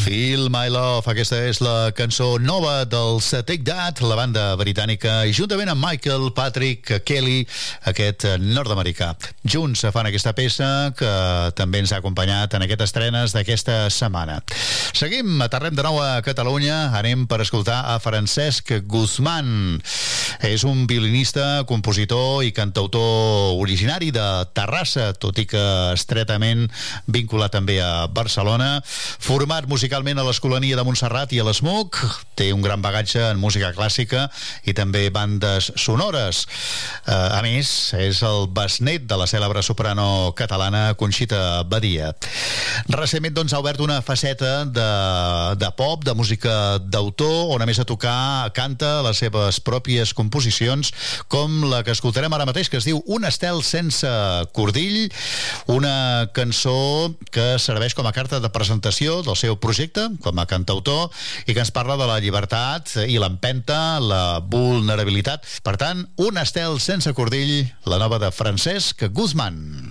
Feel My Love, aquesta és la cançó nova dels Take That, la banda britànica, i juntament amb Michael Patrick Kelly, aquest nord-americà. Junts fan aquesta peça que també ens ha acompanyat en aquestes estrenes d'aquesta setmana. Seguim, aterrem de nou a Catalunya, anem per escoltar a Francesc Guzmán. És un violinista, compositor i cantautor originari de Terrassa, tot i que estretament vinculat també a Barcelona, format musicalment a l'Escolania de Montserrat i a l'ESMUC, té un gran bagatge en música clàssica i també bandes sonores. A més, és el besnet de la cèlebre soprano catalana Conxita Badia. Recentment, doncs, ha obert una faceta de pop, de música d'autor, on a més a tocar canta les seves pròpies composicions, com la que escoltarem ara mateix, que es diu Un estel sense cordill, una cançó que serveix com a carta de presentació del seu projecte com a cantautor i que ens parla de la llibertat i l'empenta, la vulnerabilitat. Per tant, Un estel sense cordill, la nova de Francesc Guzmán.